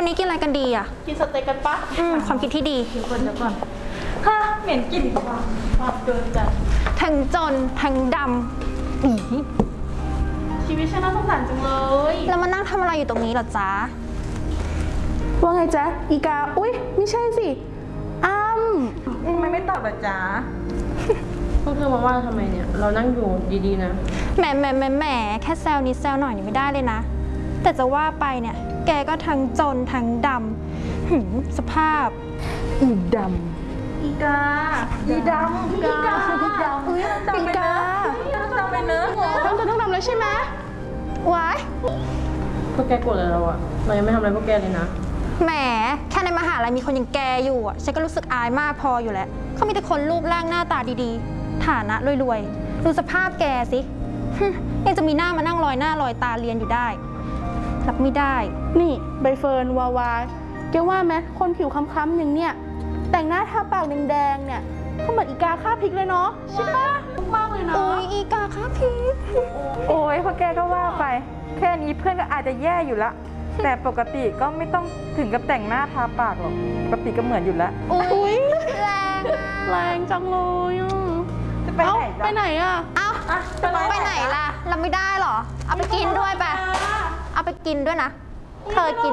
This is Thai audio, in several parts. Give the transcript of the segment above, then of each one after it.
นี้กินอะไรกันดีอ่ะกินสเต็กกันปะความคิดที่ดีเดี๋ยวก่อนฮะเหม็นกลิ่นความเกินจัดทั้งจนทั้งดำอีชีวิตฉันน่าสงสารจังเลยแล้วมานั่งทำอะไรอยู่ตรงนี้เหรอจ๊ะว่าไงจ๊ะอีกาอุ๊ยไม่ใช่สิทำไมไม่ตอบล่ะจ๊ะพวกเธอมาว่าทำไมเนี่ยเรานั่งอยู่ดีๆนะแหมแค่แซวนิดแซวหน่อยนี่ไม่ได้เลยนะแต่จะว่าไปเนี่ยแกก็ทั้งจนทั้งดำสภาพอีดำอีกาอีดำอีกาอุ้ยจำไปเนอะจำไปเนอะทั้งจนทั้งดำเลยใช่ไหมว้ายพวกแกโกรธอะไรเราอะเรายังไม่ทำอะไรพวกแกเลยนะแหมแค่ในมหาลัยมีคนอย่างแกอยู่อ่ะฉันก็รู้สึกอายมากพออยู่แล้วเขามีแต่คนรูปร่างหน้าตาดีๆฐานะรวยๆดูสภาพแกสิยังจะมีหน้ามานั่งลอยหน้าลอยตาเรียนอยู่ได้รับไม่ได้นี่ใบเฟิร์นวาวาแกว่าไหมคนผิวค้ำๆอย่างเนี้ยแต่งหน้าทาปากแดงๆเนี่ยเขาเหมือนอีกาฆ่าพริกเลยเนาะใช่ปะมากเลยเนาะอีกาฆ่าพริกโอ้ยพอแกก็ว่าไปแค่นี้เพื่อนก็อาจจะแย่อยู่ละแต่ปกติก็ไม่ต้องถึงกับแต่งหน้าทาปากหรอกปกติก็เหมือนอยู่แล้วอุ้ยแรงจังเลยจะไปไหนไปไหนอ่ะไปไหนล่ะเราไม่ได้หรอเอาไปกินด้วยไปเอาไปกินด้วยนะเธอกิน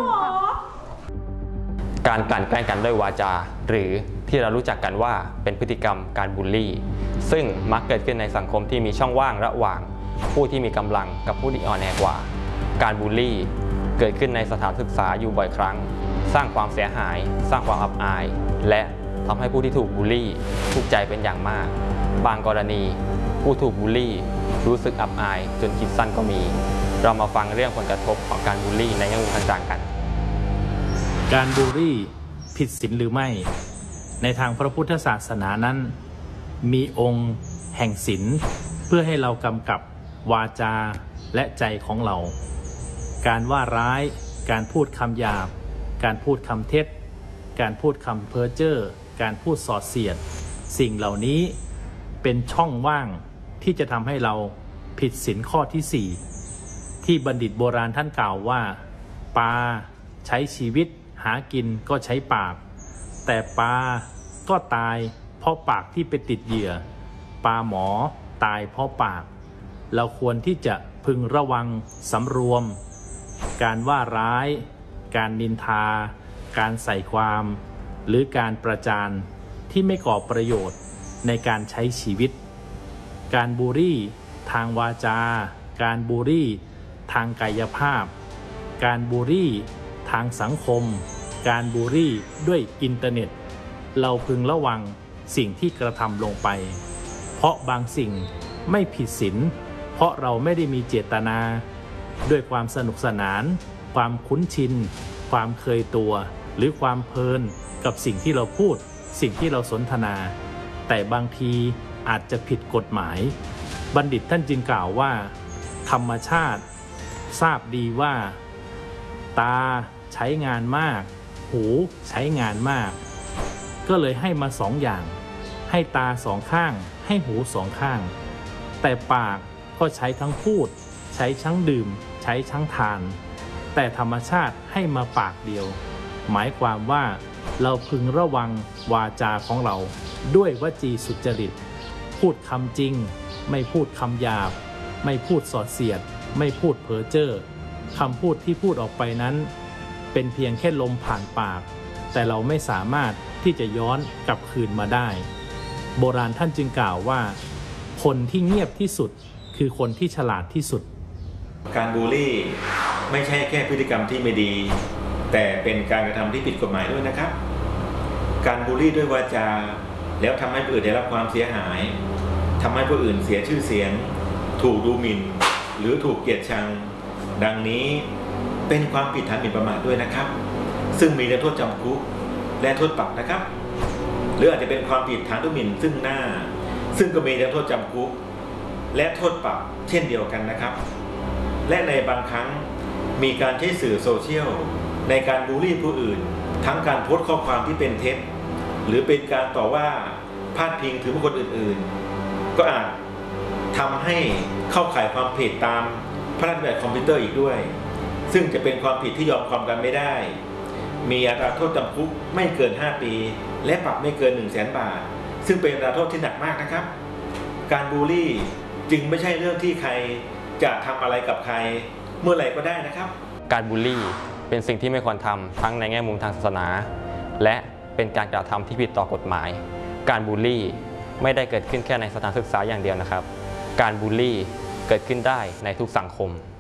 การกลั่นแกล้งกันด้วยวาจาหรือที่เรารู้จักกันว่าเป็นพฤติกรรมการบูลลี่ซึ่งมักเกิดขึ้นในสังคมที่มีช่องว่างระหว่างผู้ที่มีกำลังกับผู้ที่อ่อนแอกว่าการบูลลี่เกิดขึ้นในสถานศึกษาอยู่บ่อยครั้งสร้างความเสียหายสร้างความอับอายและทำให้ผู้ที่ถูกบูลลี่ทุกข์ใจเป็นอย่างมากบางกรณีผู้ถูกบูลลี่รู้สึกอับอายจนคิดสั้นก็มีเรามาฟังเรื่องผลกระทบของการบูลลี่ในแง่มุมต่างๆกันการบูลลี่ผิดศีลหรือไม่ในทางพระพุทธศาสนานั้นมีองค์แห่งศีลเพื่อให้เรากำกับวาจาและใจของเราการว่าร้ายการพูดคำหยาบการพูดคำเท็จการพูดคำเพ้อเจ้อการพูดส่อเสียดสิ่งเหล่านี้เป็นช่องว่างที่จะทำให้เราผิดศีลข้อที่4ที่บัณฑิตโบราณท่านกล่าวว่าปลาใช้ชีวิตหากินก็ใช้ปากแต่ปลาก็ตายเพราะปากที่ไปติดเหยื่อปลาหมอตายเพราะปากเราควรที่จะพึงระวังสำรวมการว่าร้ายการนินทาการใส่ความหรือการประจานที่ไม่ก่อประโยชน์ในการใช้ชีวิตการบูลลี่ทางวาจาการบูลลี่ทางกายภาพการบูลลี่ทางสังคมการบูลลี่ด้วยอินเทอร์เน็ตเราพึงระวังสิ่งที่กระทำลงไปเพราะบางสิ่งไม่ผิดศีลเพราะเราไม่ได้มีเจตนาด้วยความสนุกสนานความคุ้นชินความเคยตัวหรือความเพลินกับสิ่งที่เราพูดสิ่งที่เราสนทนาแต่บางทีอาจจะผิดกฎหมายบัณฑิตท่านจึงกล่าวว่าธรรมชาติทราบดีว่าตาใช้งานมากหูใช้งานมากก็เลยให้มา2 อย่างให้ตา2 ข้างให้หู2 ข้างแต่ปากก็ใช้ทั้งพูดใช้ทั้งดื่มใช้ทั้งทานแต่ธรรมชาติให้มาปากเดียวหมายความว่าเราพึงระวังวาจาของเราด้วยวจีสุจริตพูดคำจริงไม่พูดคำหยาบไม่พูดส่อเสียดไม่พูดเพ้อเจ้อคำพูดที่พูดออกไปนั้นเป็นเพียงแค่ลมผ่านปากแต่เราไม่สามารถที่จะย้อนกลับคืนมาได้โบราณท่านจึงกล่าวว่าคนที่เงียบที่สุดคือคนที่ฉลาดที่สุดการบูลลี่ไม่ใช่แค่พฤติกรรมที่ไม่ดีแต่เป็นการกระทำที่ผิดกฎหมายด้วยนะครับการบูลลี่ด้วยวาจาแล้วทำให้ผู้อื่นได้รับความเสียหายทำให้ผู้อื่นเสียชื่อเสียงถูกดูหมิ่นหรือถูกเกลียดชังดังนี้เป็นความผิดฐานหมิ่นประมาทด้วยนะครับซึ่งมีโทษจำคุกและโทษปรับนะครับหรืออาจจะเป็นความผิดฐานดูหมิ่นซึ่งหน้าซึ่งก็มีโทษจำคุกและโทษปรับเช่นเดียวกันนะครับและในบางครั้งมีการใช้สื่อโซเชียลในการบูลลี่ผู้อื่นทั้งการโพสต์ข้อความที่เป็นเท็จหรือเป็นการต่อว่าพาดพิงถึงบุคคลอื่นๆก็อาจทำให้เข้าข่ายความผิดตามพระราชบัญญัติคอมพิวเตอร์อีกด้วยซึ่งจะเป็นความผิดที่ยอมความกันไม่ได้มีอัตราโทษจำคุกไม่เกิน 5 ปี และปรับไม่เกิน 100,000 บาท ซึ่งเป็นอัตราโทษที่หนักมากนะครับ การบูลลี่จึงไม่ใช่เรื่องที่ใครจะทำอะไรกับใครเมื่อไหร่ก็ได้นะครับการบูลลี่เป็นสิ่งที่ไม่ควรทำทั้งในแง่มุมทางศาสนา และเป็นการกระทำที่ผิดต่อกฎหมาย การบูลลี่ไม่ได้เกิดขึ้นแค่ในสถานศึกษาอย่างเดียวนะครับ การบูลลี่เกิดขึ้นได้ในทุกสังคม